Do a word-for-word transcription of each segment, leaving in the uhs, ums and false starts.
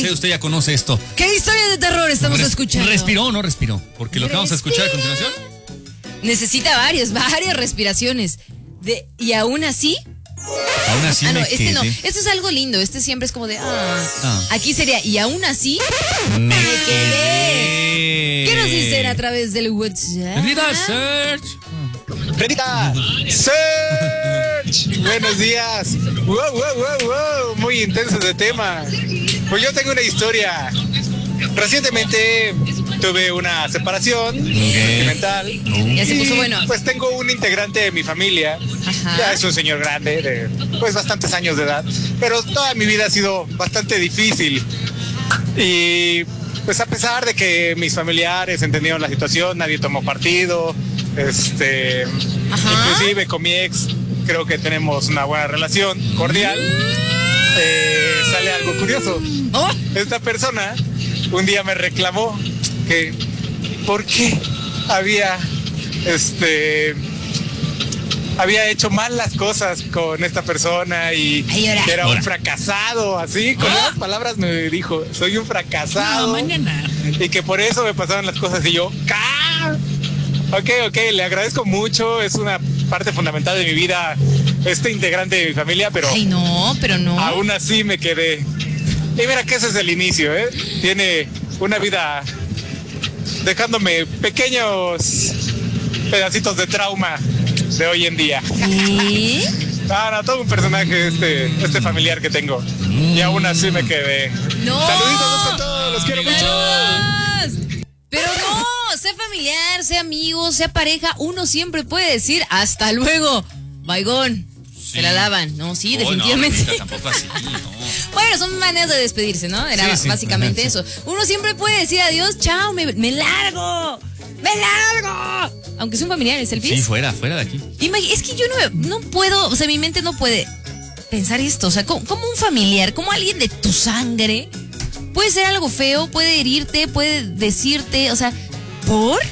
usted, usted ya conoce esto. ¿Qué historia de terror estamos Res, escuchando? ¿Respiró o no respiró? Porque lo que vamos a escuchar a continuación necesita varias, varias respiraciones. De, y aún así... Aún así ah, no, me este quedé. no. Este es algo lindo. Este siempre es como de... Ah. Ah. Aquí sería... Y aún así... Me, me quedé. quedé. ¿Qué nos dicen a través del WhatsApp? Bendita Search. Bendita Search. Buenos días. Wow, wow, wow, wow. Muy intenso ese tema. Pues yo tengo una historia. Recientemente tuve una separación sentimental. Ya se puso y, bueno. Pues tengo un integrante de mi familia. Ajá. Ya es un señor grande, de pues bastantes años de edad. Pero toda mi vida ha sido bastante difícil. Y pues a pesar de que mis familiares entendieron la situación, nadie tomó partido. Este, Ajá. inclusive con mi ex creo que tenemos una buena relación cordial. Eh, sale algo curioso. Oh. Esta persona un día me reclamó que por qué había este había hecho mal las cosas con esta persona y Ay, ahora. que era Ahora. un fracasado, así con ¿Oh? esas palabras me dijo, soy un fracasado. No, mañana. Y que por eso me pasaban las cosas y yo, ¡cá! Ok, ok, le agradezco mucho, es una parte fundamental de mi vida, este integrante de mi familia, pero Ay, no, pero no. aún así me quedé. Y mira que ese es el inicio, ¿eh? Tiene una vida dejándome pequeños pedacitos de trauma de hoy en día. ¿Qué? Ah, no, todo un personaje este, este familiar que tengo. Y aún así me quedé. No. Saluditos a todos, los quiero mucho. Saludos. Pero no, sea familiar, sea amigo, sea pareja, uno siempre puede decir hasta luego. Baigón. Sí. Se la lavan. No, sí, Oh, definitivamente. No, tampoco así, no. Bueno, son maneras de despedirse, ¿no? Era Sí, sí, básicamente ajá, sí. eso. Uno siempre puede decir adiós, chao, me, me largo, me largo. Aunque es un familiar, ¿es el Sí, fuera, fuera de aquí. Imag- es que yo no, no puedo, o sea, mi mente no puede pensar esto. O sea, como, como un familiar, como alguien de tu sangre, puede ser algo feo, puede herirte, puede decirte, o sea, ¿por?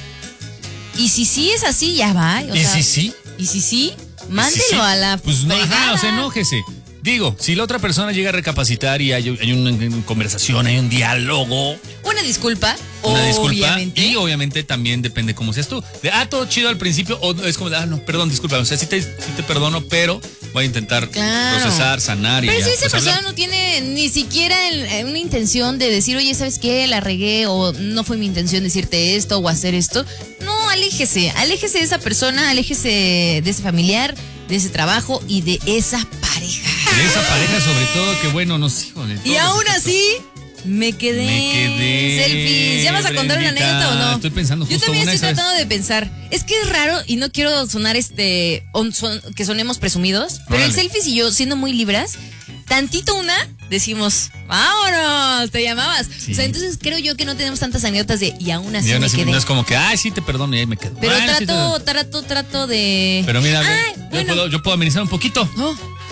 Y si sí es así, ya va. O ¿Y sea, si sí? Y si sí, mándelo Sí, sí. a la Pues no, ajá, fregada. o sea, enójese. Digo, si la otra persona llega a recapacitar y hay, hay una, una conversación, hay un diálogo, Una disculpa, una disculpa, obviamente. y obviamente también depende cómo seas tú. De, ah, todo chido al principio, o es como de, ah, no, perdón, disculpa, o sea, sí te, sí te perdono, pero voy a intentar Claro. procesar, sanar y Pero ya. si esa pues, persona hablar. no tiene ni siquiera el- una intención de decir, oye, ¿sabes qué? La regué o no fue mi intención decirte esto o hacer esto. No, aléjese, aléjese de esa persona, aléjese de ese familiar, de ese trabajo y de esa pareja. De esa pareja sobre todo, que bueno, no sé, híjole, Y todos los aún aspectos. así, me quedé. Me quedé, Selfies. ¿Ya vas a contar una Brendita. anécdota o no? Estoy pensando Yo justo también una, estoy ¿sabes? tratando de pensar. Es que es raro y no quiero sonar este. on- son- que sonemos presumidos. Pero el Órale. selfies y yo, siendo muy libras, tantito una, decimos, vámonos, te llamabas. Sí. O sea, entonces creo yo que no tenemos tantas anécdotas de. Y aún así Y aún me así quedé. no es como que, ay, sí te perdono y ahí me quedo. Pero Bueno, sí te- trato, trato, trato de. Pero mira, Ay, yo, bueno. puedo, yo puedo amenizar un poquito. Oh,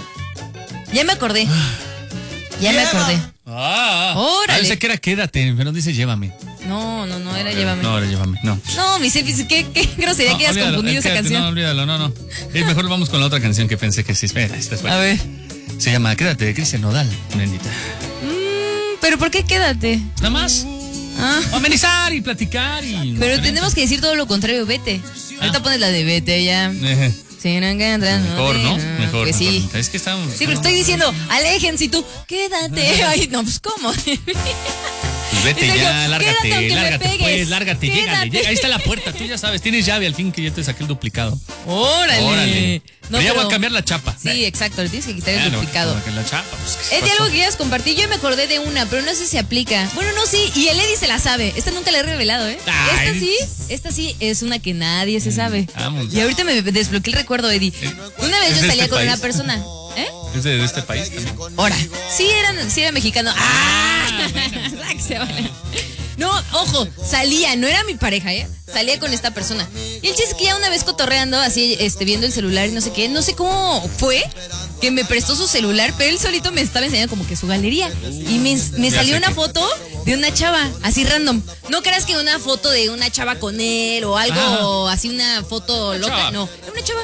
ya me acordé. Ya me acordé. Ah, Órale. ah, yo sé que era quédate, pero dice llévame. No, no, no, era llévame. No, ahora llévame, no. No, mis selfies, qué, qué grosería No, que hayas olvídalo, confundido eh, esa quédate, canción. No, olvídalo, no, no. Eh, mejor vamos con la otra canción que pensé que sí. Espera, esta es buena. A ver. Se llama Quédate de Cristian Nodal, bendita. Mm, pero ¿por qué quédate? Nada más. Ah, Amenizar y platicar y. pero tenemos que decir todo lo contrario, vete. Ahorita pones la de vete ya. Eh, Si no encuentras, mejor, ¿no? Ah, Mejor. Pues sí. mejor. Es que estamos. Sí, pero estoy diciendo, aléjense y tú, quédate. Ay, no, pues ¿cómo? Pues vete En serio, ya, quédate lárgate, aunque me lárgate, pegues. pues, lárgate, llégale, Quédate. llega. Ahí está la puerta, tú ya sabes, tienes llave al fin que ya te saqué el duplicado. Órale. Órale. No, pero ya pero- voy a cambiar la chapa. Sí, exacto, le tienes que quitar Ya, el le voy a duplicado. cambiar la chapa. Pues, ¿qué ¿Es de pasó? algo que quieras compartir? Yo me acordé de una, pero no sé si se aplica. Bueno, no, sí, y el Eddie se la sabe. Esta nunca la he revelado, ¿eh? Ay. Esta sí, esta sí es una que nadie se sabe. Vamos. Y ahorita me desbloqueé el recuerdo, Eddie. Una vez ¿Es yo de salía este con país? una persona. ¿Eh? ¿Es de, de este país también? Ahora. Sí, eran, sí era mexicano. ¡Ah! Se vale. No, ojo, salía, no era mi pareja, ¿eh? Salía con esta persona. Y el chiste es que ya una vez cotorreando, así, este, viendo el celular y no sé qué, no sé cómo fue que me prestó su celular, pero él solito me estaba enseñando como que su galería. Y me, me Ya salió sé una que- foto de una chava, así random. No creas que una foto de una chava con él o algo Ajá. así, una foto Una loca. chava. No, era una chava.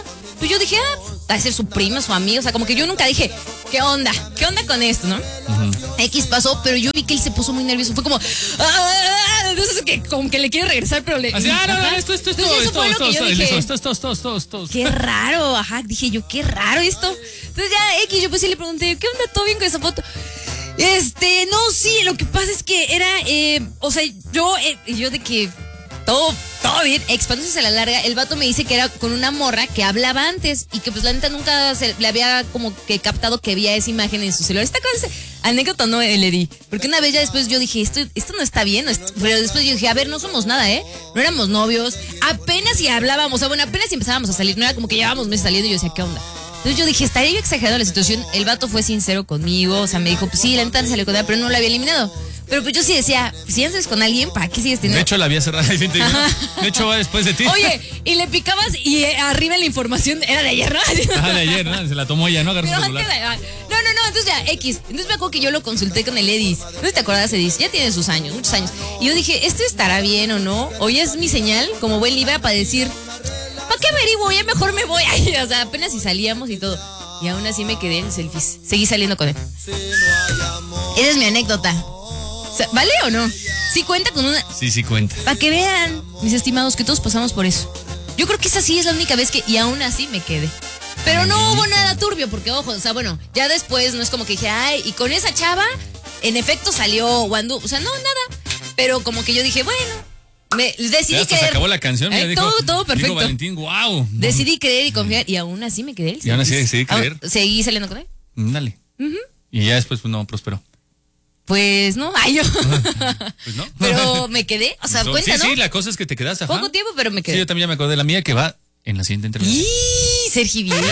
pues yo dije, ah, va a ser su prima, su amigo. O sea, como que yo nunca dije, ¿qué onda? ¿Qué onda con esto, no? Uh-huh. X pasó, pero yo vi que él se puso muy nervioso. Fue como, ah, entonces que como que le quiere regresar, pero le. Así, ah, no, no, esto, esto, esto, esto, esto, esto, esto, esto, esto, esto, esto. Qué raro, ajá. Dije yo, qué raro esto. Entonces ya X, yo pues sí le pregunté, ¿qué onda? ¿Todo bien con esa foto? Este, no, sí, lo que pasa es que era, eh, o sea, yo, eh, yo de que todo, todo bien, expandiéndose a la larga, el vato me dice que era con una morra que hablaba antes y que pues la neta nunca se le había como que captado que había esa imagen en su celular. Esta cosa, anécdota no le di, porque una vez ya después yo dije, esto, esto no está bien, esto, pero después yo dije, a ver, no somos nada, ¿eh? No éramos novios, apenas si hablábamos, o sea, bueno, apenas si empezábamos a salir, no era como que llevábamos meses saliendo y yo decía, ¿qué onda? Entonces yo dije, estaría yo exagerando la situación. El vato fue sincero conmigo, o sea, me dijo, pues sí, la neta salió con ella, pero no la había eliminado. Pero pues yo sí decía, si andas con alguien, ¿para qué sigues teniendo? De hecho, la había cerrado. De hecho, va después de ti. Oye, y le picabas y arriba la información era de ayer, ¿no? Ah, de ayer, ¿no? Se la tomó ella, ¿no? Agarró su celular. No, no, no, entonces ya, X. Entonces me acuerdo que yo lo consulté con el Edis. ¿No te acuerdas, Edis? Ya tiene sus años, muchos años. Y yo dije, ¿esto estará bien o no? Hoy es mi señal, como buen Libra, para decir, ¿para qué averiguo? Ya mejor me voy. Ay, o sea, apenas si salíamos y todo. Y aún así me quedé en selfies. Seguí saliendo con él. Esa es mi anécdota. ¿Vale o no? Sí cuenta con una... Sí, sí cuenta. Para que vean, mis estimados, que todos pasamos por eso. Yo creo que esa sí es la única vez que... Y aún así me quedé. Pero no hubo nada turbio, porque ojo, o sea, bueno, ya después no es como que dije, ay, y con esa chava, en efecto salió Wandu. O sea, no, nada. Pero como que yo dije, bueno... Me decidí ya creer. Se acabó la canción. ¿Eh? Dijo, todo, todo perfecto. Dijo Valentín, wow. Decidí creer y confiar y aún así me quedé. Y aún así decidí creer. Seguí saliendo con él. Dale. Uh-huh. Y ya después pues no prosperó. Pues no, ay yo. Pues no. Pero me quedé, o sea, so, cuenta, sí, ¿no? Sí, la cosa es que te quedaste. Poco tiempo, pero me quedé. Sí, yo también ya me acordé de la mía que va en la siguiente entrevista. ¡Y Sergi bien!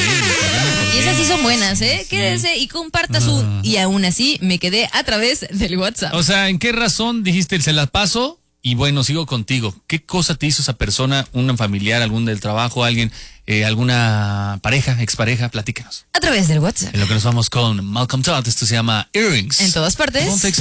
Y esas sí son buenas, ¿eh? Sí. Quédese y comparta su... Uh. Y aún así me quedé a través del WhatsApp. O sea, ¿en qué razón dijiste el se la paso? Y bueno, sigo contigo. ¿Qué cosa te hizo esa persona, un familiar, algún del trabajo, alguien, eh, alguna pareja, expareja? Platícanos. A través del WhatsApp. En lo que nos vamos con Malcolm Todd, esto se llama Earrings. En todas partes.